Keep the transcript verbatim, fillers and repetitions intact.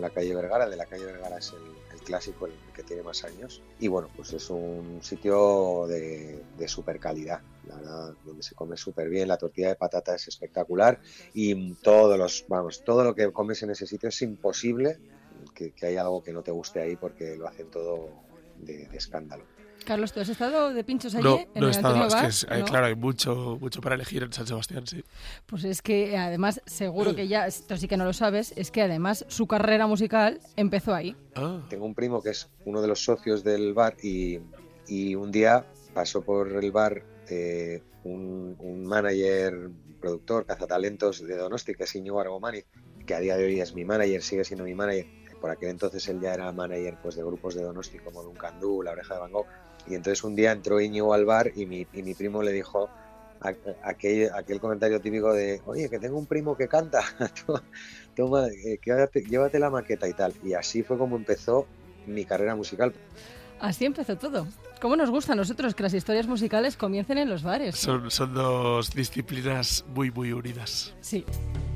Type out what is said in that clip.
la calle Vergara. De la calle Vergara es el, el clásico, el que tiene más años. Y bueno, pues es un sitio de, de súper calidad, la verdad, donde se come súper bien. La tortilla de patata es espectacular y todos los, vamos, todo lo que comes en ese sitio es imposible que, que haya algo que no te guste ahí, porque lo hacen todo de, de escándalo. Carlos, ¿tú has estado de pinchos allí No, en no he el estado, Antonio es que Bar? es, eh, ¿No? claro, hay mucho, mucho para elegir en San Sebastián, sí. Pues es que además, seguro que ya, esto sí que no lo sabes, es que además su carrera musical empezó ahí. Ah. Tengo un primo que es uno de los socios del bar y, y un día pasó por el bar eh, un, un manager, productor, cazatalentos de Donosti, que es Íñigo Argomani, que a día de hoy es mi manager, sigue siendo mi manager. Por aquel entonces él ya era manager, pues, de grupos de Donosti como Duncan Du, La Oreja de Van Gogh. Y entonces un día entró Íñigo al bar y mi, y mi primo le dijo a, aquel, aquel comentario típico de: oye, que tengo un primo que canta, toma, eh, quédate, llévate la maqueta y tal. Y así fue como empezó mi carrera musical. Así empezó todo. ¿Cómo nos gusta a nosotros que las historias musicales comiencen en los bares? Son, son dos disciplinas muy, muy unidas. Sí.